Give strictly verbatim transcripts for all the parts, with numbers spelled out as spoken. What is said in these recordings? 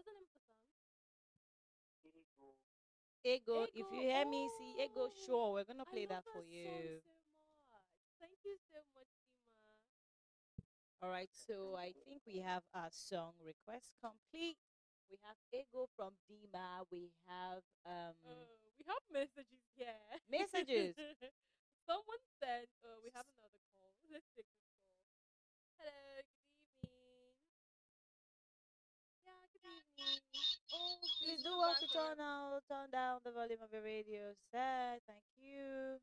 What's the name of the song? Ego. Ego, if you Ego. hear me, see Ego, Oh, sure, we're gonna I play love that for that song you. so much. Thank you so much, Dima. All right, so I think we have our song request complete. We have Ego from Dima. We have um Oh, we have messages here. messages. Someone said, "Oh, we have another call. Let's take this call." Hello, good evening. Yeah, good evening. Oh, please Please do put well back to on your. turn out, turn down the volume of your radio set. Thank you.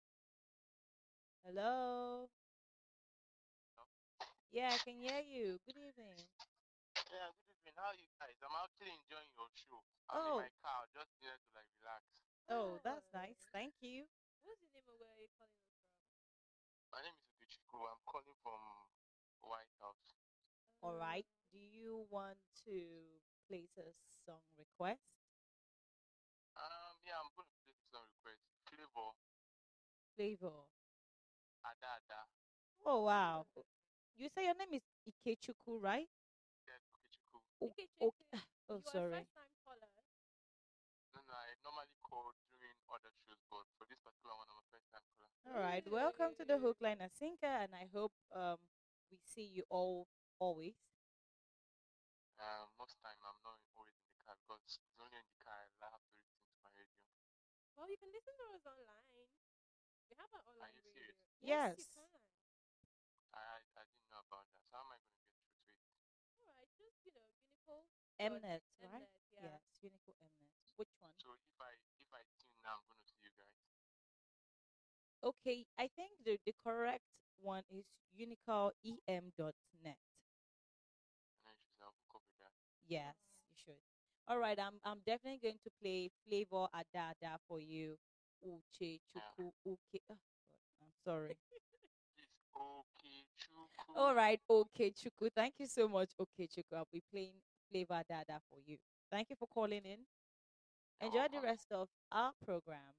Hello. Yeah, I can hear you. Good evening. Yeah, good evening. How are you guys? I'm actually enjoying your show. I'm in Oh, my car, just here to like relax. oh, that's nice. Oh, Thank you. what's your name and where are you calling us from? My name is Ukichiku. I'm calling from White House. All right. Oh, Do you want to place a song request? Um, yeah, I'm going to play some request. Flavor, Flavor. Ada Ada. Oh, wow. oh. You say your name is Ikechuku, right? Yeah, Ukichiku. Oh, Okay, okay. Chiku, Oh, you are a sorry. first time caller. No, no, I normally call during other shows, but for this particular one, I'm a first time caller. All right. Welcome to the Hookline Asinka, and I hope um we see you all always. Um, most time I'm not always in the car because it's only in the car I have to listen to my radio. Well, you can listen to us online. We have an Are online you radio. serious? Yes, you Yes. can. I, I I didn't know about that. So how am I going to get through to it? All right, just you know, Unico dot Mnet, right? Mnet. Yeah. Yes, Unico Mnet. Which one? So if I if I tune now, I'm going to see you guys. Okay, I think the, the correct one is unical e m dot net. And then she said, I'll hook up with that. Yes, you should. All right, I'm I'm definitely going to play Flavor Adada for you. Uche Yeah. Chuku Uke. Oh, God, I'm sorry. Please, okay, Chuku. All right, okay, Chuku. Thank you so much, okay, Chuku. I'll be playing Flavor Dada for you. Thank you for calling in. You're Enjoy the welcome. rest of our program.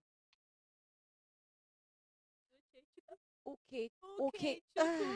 Okay, Chuku. Okay, Okay, okay. Chuku.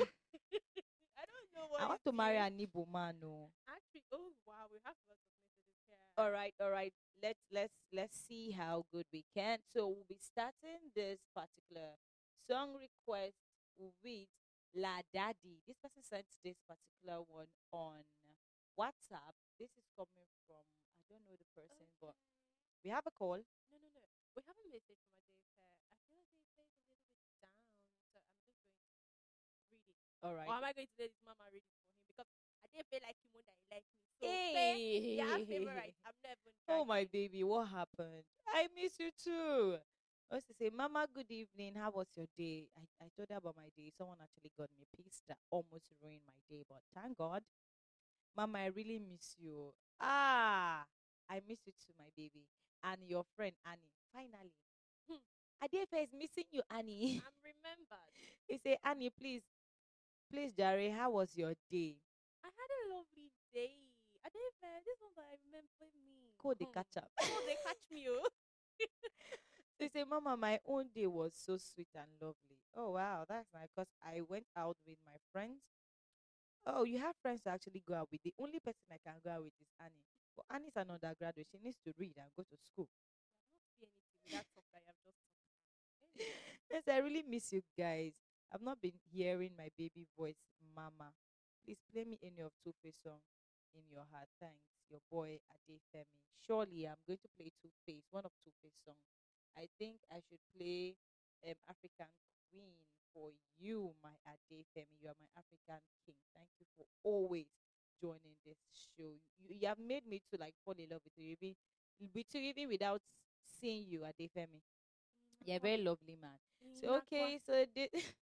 I don't know what I want is to marry this. an Igbo man. No. Actually, oh wow, we have lots of messages here. All right, all right. Let's let's let's see how good we can. So we'll be starting this particular song request with La Daddy. This person sent this particular one on WhatsApp. This is coming from I don't know the person, Okay. but we have a call. No, no, no. We have a message from Adefe. I feel like Adefe is a little bit down, so I'm just going to read it. All Or right. am I going to let his mama read it for him? Because I didn't feel like him more than he liked me. So, fair, Hey. yeah, favorite. I'm not even Oh my dragging. baby, what happened? I miss you too. I used to say, Mama, good evening. How was your day? I, I told her about my day. Someone actually got me a piece that almost ruined my day, but thank God. Mama, I really miss you. Ah, I miss you too, my baby. And your friend Annie. Finally. Hmm. Adefe is missing you, Annie. I'm remembered. He said, Annie, please, please, Jerry, how was your day? I had a lovely day. Adefe, this one that I remember me. Go they Hmm. catch up. So they catch me. Oh. They say, Mama, my own day was so sweet and lovely. Oh, wow, that's nice. Because I went out with my friends. Oh, you have friends to actually go out with. The only person I can go out with is Annie. But Annie's an undergraduate. She needs to read and go to school. I don't see anything with that talk that you have just talked about. Anyway. Yes, I really miss you guys. I've not been hearing my baby voice, Mama. Please play me any of Two Face song in your heart. Thanks. Your boy Ade Femi. Surely I'm going to play Two Face, one of Two Face song. I think I should play um African Queen for you, my Ade Femi. You are my African king. Thank you for always joining this show. You, you have made me to like fall in love with you, even with you, even without seeing you, Ade Femi. Yeah, very lovely man. So Inakwa. okay, so the,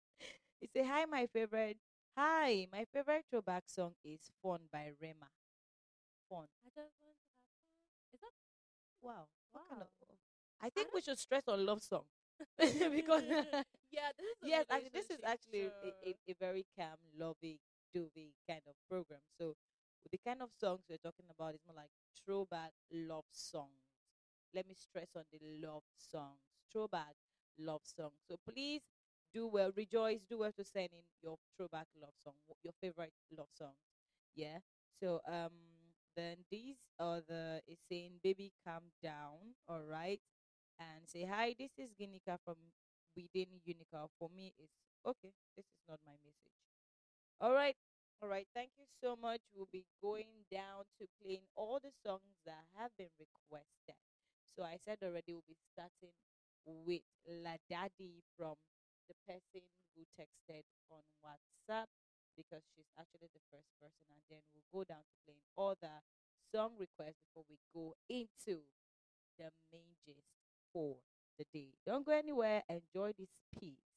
he say hi, my favorite. Hi, my favorite throwback song is "Fun" by Rema. Fun. I just want to have fun. Is that Wow. What kind of? wow? I I think we don't. should stress on love song because Yeah, this is a yes, actually, this is relationship actually a, a, show. a very calm, lovey, dovey kind of program. So with the kind of songs we're talking about is more like throwback love songs. Let me stress on the love songs, throwback love songs. So please do well, rejoice, do well to send in your throwback love song, wh- your favorite love songs. Yeah. So um, then this other is saying, "Baby, calm down, all right," and say, "Hi, this is Ginika from within Unica." For me, it's okay. This is not my message. All right, all right. Thank you so much. We'll be going down to playing all the songs that have been requested. So I said already we'll be starting with La Daddy from the person who texted on WhatsApp because she's actually the first person, and then we'll go down to playing other song requests before we go into the main gist for the day. Don't go anywhere. Enjoy this piece.